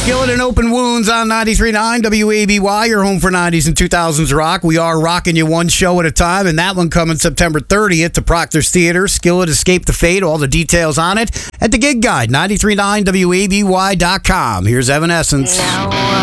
Skillet and Open Wounds on 93.9 WABY, your home for 90s and 2000s rock. We are rocking you one show at a time, and that one coming September 30th to Proctor's Theater. Skillet Escape the Fate, all the details on it at the Gig Guide, 93.9WABY.com. Here's Evanescence.